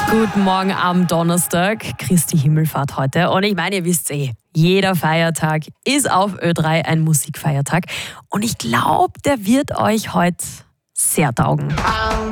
Guten Morgen am Donnerstag, Christi Himmelfahrt heute. Und ich meine, ihr wisst jeder Feiertag ist auf Ö3 ein Musikfeiertag. Und ich glaube, der wird euch heute sehr taugen.